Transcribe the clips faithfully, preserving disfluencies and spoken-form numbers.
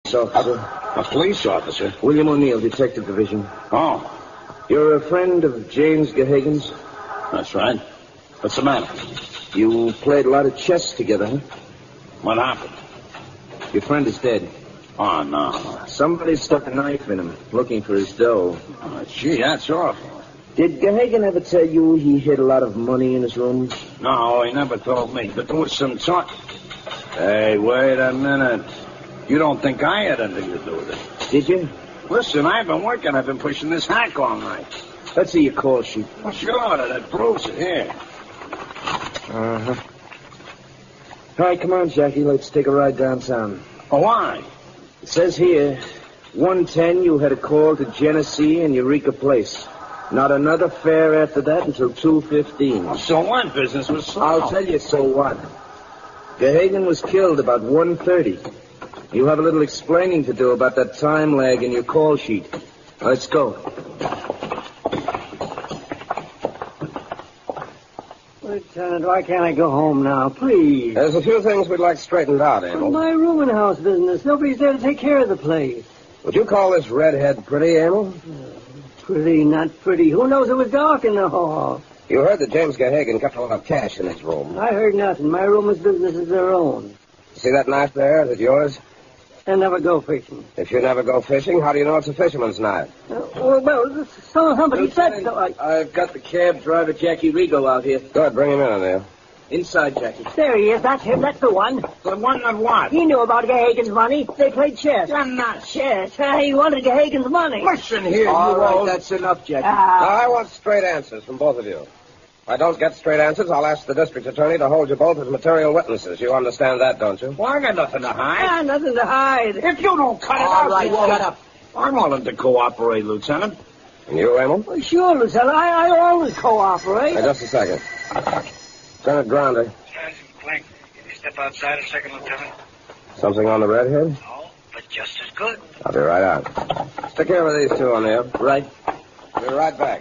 Officer. A police officer? William O'Neill, Detective Division. Oh. You're a friend of James Gehagen's? That's right. What's the matter? You played a lot of chess together, huh? What happened? Your friend is dead. Oh, no. Somebody stuck a knife in him, looking for his dough. Oh, gee, that's awful. Did Gehagen ever tell you he hid a lot of money in his room? No, he never told me, but there was some talk. Hey, wait a minute. You don't think I had anything to do with it? Did you? Listen, I've been working. I've been pushing this hack all night. Let's see your call sheet. Well, sure, that proves it. Here. Uh-huh. All right, come on, Jackie. Let's take a ride downtown. Oh, why? It says here, one ten, you had a call to Genesee and Eureka Place. Not another fare after that until two fifteen. Well, so what? Business was slow. I'll tell you so what. Gehagen was killed about one thirty. You have a little explaining to do about that time lag in your call sheet. Let's go. Lieutenant, why can't I go home now, please? There's a few things we'd like straightened out, Emil. My rooming house business. Nobody's there to take care of the place. Would you call this redhead pretty, Emil? Pretty, not pretty. Who knows it was dark in the hall? You heard that James Gehagen kept a lot of cash in his room. I heard nothing. My rooming business is their own. See that knife there? Is it yours? I never go fishing. If you never go fishing, how do you know it's a fisherman's knife? Uh, well, well, so somebody said so. I... I've got the cab driver, Jackie Rigo, out here. Good, bring him in, O'Neill. Inside, Jackie. There he is. That's him. That's the one. The one that what? He knew about Gehagen's money. They played chess. You're not. Chess. Uh, he wanted Gehagen's money. Listen here, All you right, old... that's enough, Jackie. Uh, Now, I want straight answers from both of you. If I don't get straight answers, I'll ask the district attorney to hold you both as material witnesses. You understand that, don't you? Well, I got nothing to hide. ah, nothing to hide. If you don't cut it All out, right, you won't. shut up. I'm willing to cooperate, Lieutenant. And you, Emil? Well, sure, Lieutenant. I, I always cooperate. Hey, just a second. Lieutenant Grounder. Sergeant Clink, can you step outside a second, Lieutenant? Something on the redhead? No, but just as good. I'll be right out. Stick here with these two, O'Neill. Right. I'll be right back.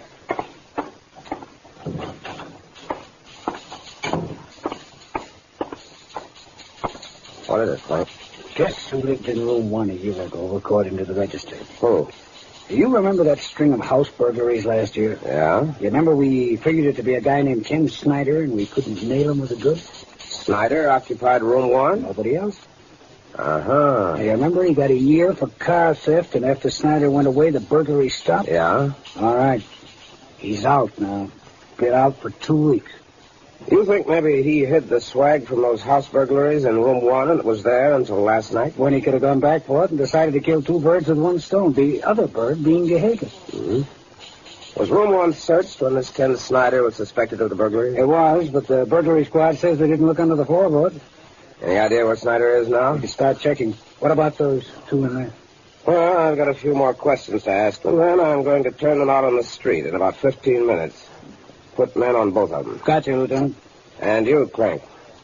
What is it, Frank? Guess who lived in room one a year ago, according to the register? Who? Do you remember that string of house burglaries last year? Yeah? You remember we figured it to be a guy named Ken Snyder, and we couldn't nail him with the goods? Snyder occupied room one? Nobody else? Uh-huh. Now, you remember he got a year for car theft, and after Snyder went away, the burglary stopped? Yeah? All right. He's out now. Been out for two weeks. You think maybe he hid the swag from those house burglaries in room one and it was there until last night? When he could have gone back for it and decided to kill two birds with one stone, the other bird being Gehagen. Mm-hmm. Was room one searched when this Ken Snyder was suspected of the burglary? It was, but the burglary squad says they didn't look under the floorboard. Any idea where Snyder is now? You start checking. What about those two in there? Well, I've got a few more questions to ask them, then I'm going to turn them out on the street in about fifteen minutes. Put men on both of them. Got you, Lieutenant. And you, Crank.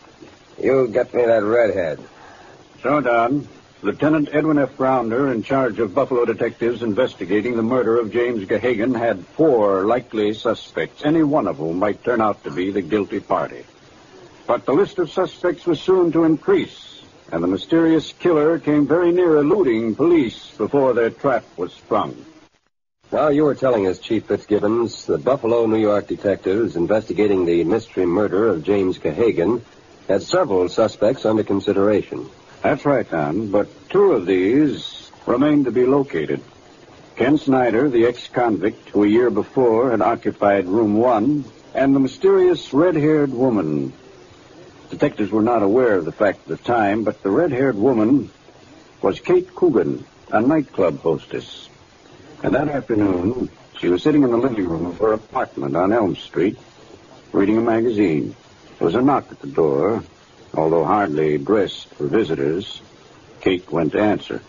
You get me that redhead. So done. Lieutenant Edwin F. Grounder, in charge of Buffalo detectives investigating the murder of James Gehagen, had four likely suspects, any one of whom might turn out to be the guilty party. But the list of suspects was soon to increase, and the mysterious killer came very near eluding police before their trap was sprung. Now, you were telling us, Chief Fitzgibbons, that Buffalo, New York detectives investigating the mystery murder of James Gehagen had several suspects under consideration. That's right, Don, but two of these remained to be located. Ken Snyder, the ex-convict who a year before had occupied room one, and the mysterious red-haired woman. Detectives were not aware of the fact at the time, but the red-haired woman was Kate Coogan, a nightclub hostess. And that afternoon, she was sitting in the living room of her apartment on Elm Street, reading a magazine. There was a knock at the door. Although hardly dressed for visitors, Kate went to answer.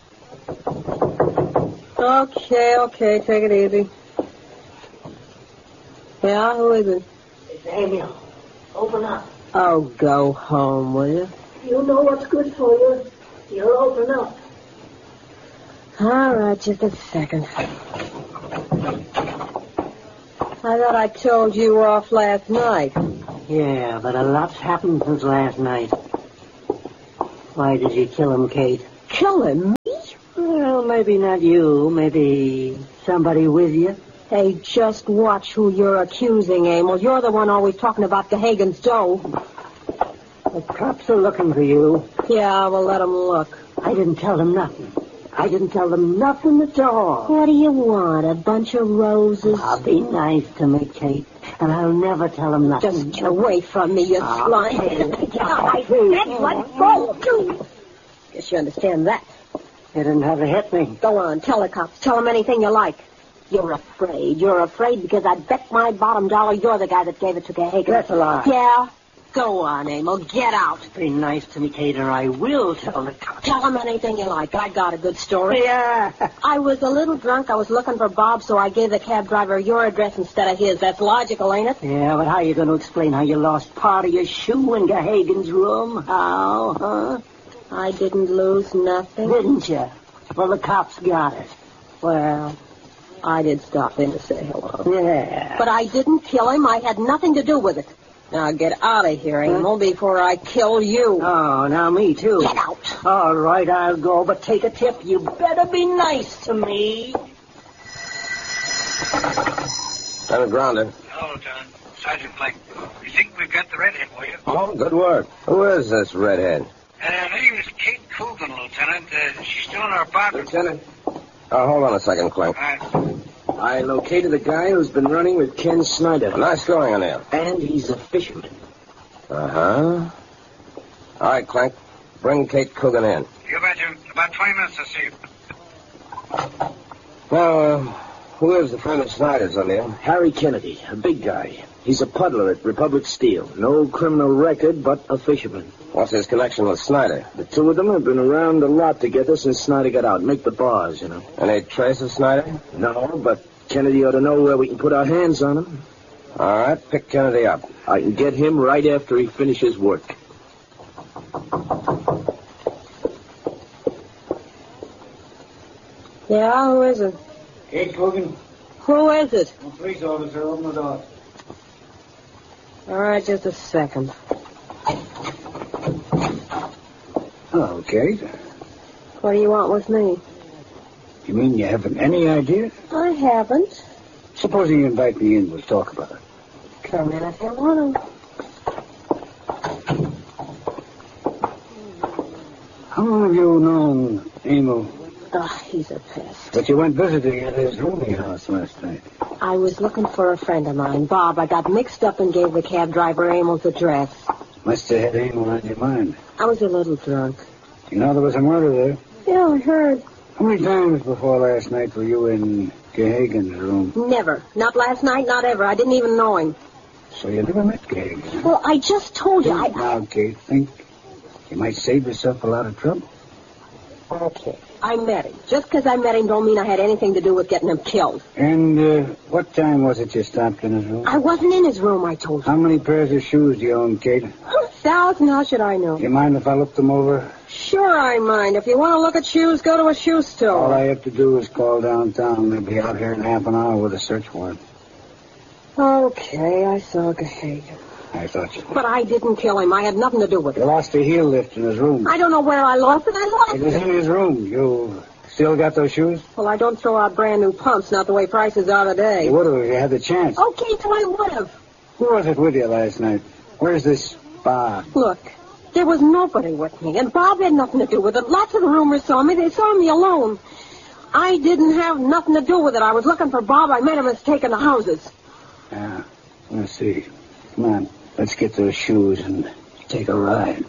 Okay, okay, take it easy. Yeah, who is it? It's Emil. Open up. Oh, go home, will you? You know what's good for you. You'll open up. All right, just a second. I thought I told you off last night. Yeah, but a lot's happened since last night. Why did you kill him, Kate? Kill him? Well, maybe not you. Maybe somebody with you. Hey, just watch who you're accusing, Emil. You're the one always talking about Gahagan's dough. The cops are looking for you. Yeah, well, let them look. I didn't tell them nothing. I didn't tell them nothing at all. What do you want, a bunch of roses? I'll be nice to me, Kate, and I'll never tell them nothing. Just get away from me, you Oh, slime. Kate. I said let go. Guess you understand that. You didn't have to hit me. Go on, tell the cops. Tell them anything you like. You're afraid. You're afraid because I bet my bottom dollar you're the guy that gave it to Gahagan. That's a lie. Yeah? Go on, Emil. Get out. Be nice to me, Kate, or I will tell the cops. Tell them anything you like. I got a good story. Yeah. I was a little drunk. I was looking for Bob, so I gave the cab driver your address instead of his. That's logical, ain't it? Yeah, but how are you going to explain how you lost part of your shoe in Gahagan's room? Oh, huh? I didn't lose nothing. Didn't you? Well, the cops got it. Well, I did stop in to say hello. Yeah. But I didn't kill him. I had nothing to do with it. Now get out of here, Emil, before I kill you. Oh, now me too. Get out. All right, I'll go, but take a tip. You better be nice to me. Lieutenant Grounder. Hello, Lieutenant. Sergeant Blank. You think we've got the redhead, will you? Oh, good work. Who is this redhead? Uh, her name is Kate Coogan, Lieutenant. Uh, she's still in our apartment. Lieutenant, Oh, hold on a second, Clink. All right. I located the guy who's been running with Ken Snyder. Nice going, O'Neill. And he's a fisherman. Uh-huh. All right, Clink. Bring Kate Coogan in. You bet you. About twenty minutes to see you. Now, uh, who is the friend of Snyder's, O'Neill? Harry Kennedy, a big guy. He's a puddler at Republic Steel. No criminal record, but a fisherman. What's his connection with Snyder? The two of them have been around a lot together since Snyder got out. Make the bars, you know. Any trace of Snyder? No, but Kennedy ought to know where we can put our hands on him. All right, pick Kennedy up. I can get him right after he finishes work. Yeah, who is it? Kate Coogan, Who is it? a police officer, open the door. All right, just a second. Hello, Kate. What do you want with me? You mean you haven't any idea? I haven't. Supposing you invite me in, we'll talk about it. Come in if you want to. How long have you known Emil? Oh, he's a pest. But you went visiting at his rooming house last night. I was looking for a friend of mine, Bob. I got mixed up and gave the cab driver Emil's address. Must have had Emil on your mind. I was a little drunk. You know there was a murder there? Yeah, I heard. How many times before last night were you in Gahagan's room? Never. Not last night, not ever. I didn't even know him. So you never met Gahagan? Well, I just told you. I... Now, Kate, think you might save yourself a lot of trouble. Okay. I met him. Just because I met him don't mean I had anything to do with getting him killed. And uh, what time was it you stopped in his room? I wasn't in his room, I told you. How many pairs of shoes do you own, Kate? A thousand, how should I know? You mind if I look them over? Sure I mind. If you want to look at shoes, go to a shoe store. All I have to do is call downtown. They'll be out here in half an hour with a search warrant. Okay, I saw Gahagan. I thought you... But I didn't kill him. I had nothing to do with You it. lost a heel lift in his room. I don't know where I lost it. I lost It was it. in his room. You still got those shoes? Well, I don't throw out brand new pumps, not the way prices are today. You would have if you had the chance. Okay, so I would have. Who was it with you last night? Where's this bar? Look, there was nobody with me, and Bob had nothing to do with it. Lots of the roomers saw me. They saw me alone. I didn't have nothing to do with it. I was looking for Bob. I met him as taking the houses. Yeah, let's see. Come on, let's get those shoes and take a ride.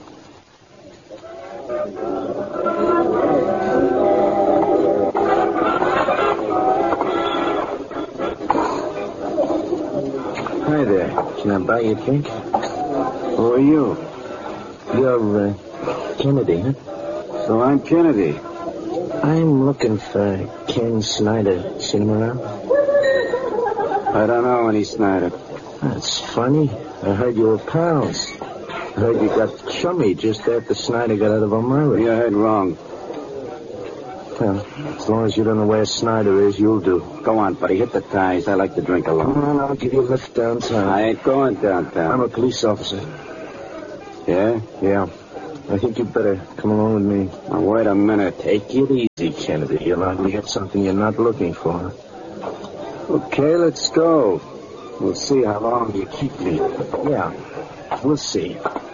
Hi there. Can I buy you a drink? Who are you? You're, uh, Kennedy, huh? So I'm Kennedy. I'm looking for Ken Snyder. Seen him around? I don't know any Snyder. That's funny. I heard you were pals. I heard you got chummy just after Snyder got out of Elmira. You heard wrong. Well, as long as you don't know where Snyder is, you'll do. Go on, buddy. Hit the ties. I like to drink alone. Come on, I'll give you a lift downtown. I ain't going downtown. I'm a police officer. Yeah? Yeah. I think you'd better come along with me. Now, wait a minute. Take it easy, Kennedy. You're liable to get something you're not looking for. Okay, let's go. We'll see how long you keep me. Yeah, we'll see.